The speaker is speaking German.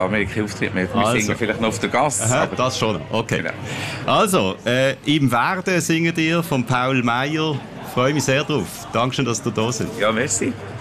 Amerika-Auftritt mehr. Wir Also. singen vielleicht noch auf der Gasse. Aha, aber das schon. Okay. Genau. Also, «Im Werden» singen dir von Paul Meyer. Freue mich sehr drauf. Dankeschön, dass du da bist. Ja, merci.